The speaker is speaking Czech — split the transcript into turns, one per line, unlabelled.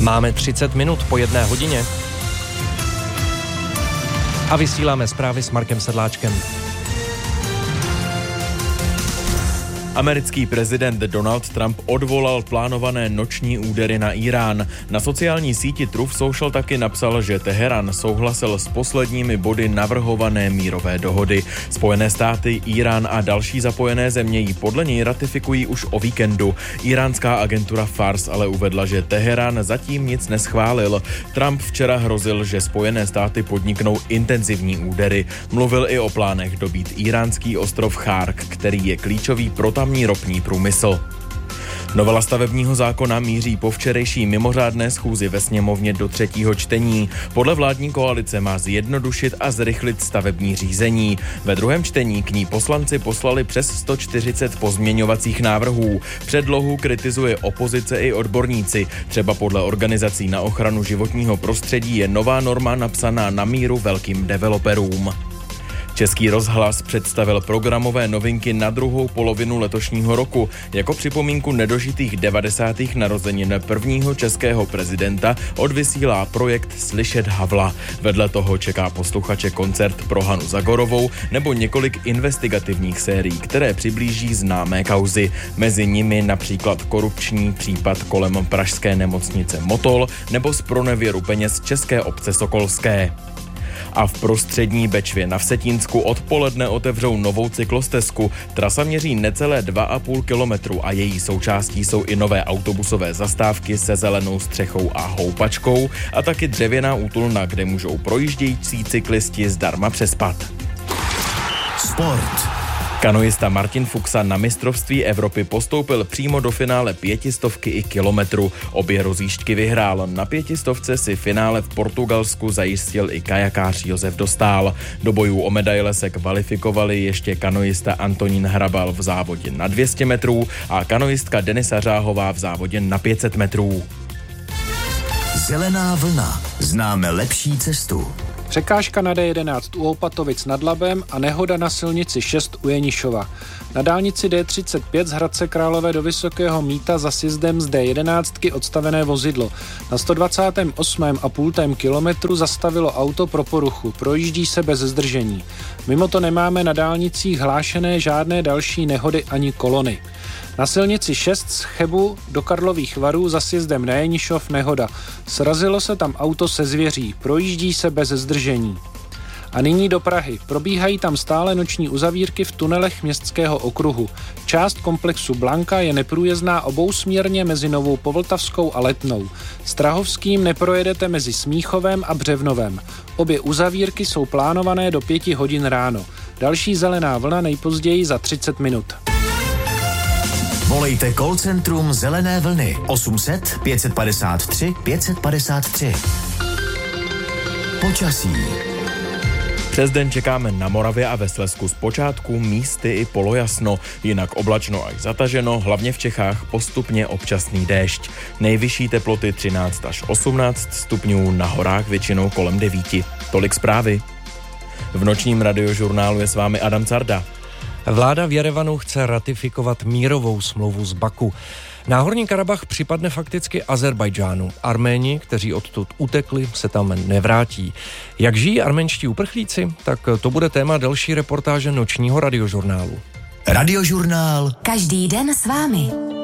Máme 30 minut po 1 hodině a vysíláme zprávy s Markem Sedláčkem.
Americký prezident Donald Trump odvolal plánované noční údery na Irán. Na sociální síti Truth Social taky napsal, že Teherán souhlasil s posledními body navrhované mírové dohody. Spojené státy, Irán a další zapojené země ji podle něj ratifikují už o víkendu. Iránská agentura Fars ale uvedla, že Teherán zatím nic neschválil. Trump včera hrozil, že Spojené státy podniknou intenzivní údery. Mluvil i o plánech dobít iránský ostrov Chark, který je klíčový pro tamní ropný průmysl. Novela stavebního zákona míří po včerejší mimořádné schůzi ve sněmovně do 3. čtení. Podle vládní koalice má zjednodušit a zrychlit stavební řízení. Ve 2. čtení k ní poslanci poslali přes 140 pozměňovacích návrhů. Předlohu kritizuje opozice i odborníci. Třeba podle organizací na ochranu životního prostředí je nová norma napsaná na míru velkým developerům. Český rozhlas představil programové novinky na druhou polovinu letošního roku. Jako připomínku nedožitých 90. narozenin prvního českého prezidenta odvysílá projekt Slyšet Havla. Vedle toho čeká posluchače koncert pro Hanu Zagorovou nebo několik investigativních sérií, které přiblíží známé kauzy. Mezi nimi například korupční případ kolem pražské nemocnice Motol nebo zpronevěru peněz české obce Sokolské. A v prostřední Bečvě na Vsetínsku odpoledne otevřou novou cyklostezku. Trasa měří necelé 2,5 kilometru a její součástí jsou i nové autobusové zastávky se zelenou střechou a houpačkou a taky dřevěná útulna, kde můžou projíždějící cyklisti zdarma přespat.
Sport.
Kanoista Martin Fuxa na mistrovství Evropy postoupil přímo do finále 500 i kilometru. Obě rozjížďky vyhrál. Na 500 si finále v Portugalsku zajistil i kajakář Josef Dostál. Do bojů o medaile se kvalifikovali ještě kanoista Antonín Hrabal v závodě na 200 metrů a kanoistka Denisa Řáhová v závodě na 500 metrů.
Zelená vlna. Známe lepší cestu.
Překážka na D11 u Opatovic nad Labem a nehoda na silnici 6 u Jenišova. Na dálnici D35 z Hradce Králové do Vysokého Mýta za sjezdem z D11 odstavené vozidlo. Na 128,5 kilometru zastavilo auto pro poruchu, projíždí se bez zdržení. Mimo to nemáme na dálnicích hlášené žádné další nehody ani kolony. Na silnici 6 z Chebu do Karlových Varů za sjezdem na Jenišov nehoda. Srazilo se tam auto se zvěří, projíždí se bez zdržení. A nyní do Prahy. Probíhají tam stále noční uzavírky v tunelech městského okruhu. Část komplexu Blanka je neprůjezdná obousměrně mezi Novou Povltavskou a Letnou. Strahovským neprojedete mezi Smíchovem a Břevnovem. Obě uzavírky jsou plánované do 5 hodin ráno. Další zelená vlna nejpozději za 30 minut.
Volejte call centrum Zelené vlny 800 553 553. Počasí.
Přes den čekáme na Moravě a ve Slezsku zpočátku místy i polojasno, jinak oblačno až zataženo, hlavně v Čechách postupně občasný déšť. Nejvyšší teploty 13 až 18 stupňů, na horách většinou kolem 9. Tolik zprávy. V nočním radiožurnálu je s vámi Adam Carda.
Vláda v Jerevanu chce ratifikovat mírovou smlouvu z Baku. Náhorní Karabach připadne fakticky Azerbajdžánu. Arméni, kteří odtud utekli, se tam nevrátí. Jak žijí arménští uprchlíci? Tak to bude téma další reportáže nočního radiožurnálu.
Radiožurnál.
Každý den s vámi.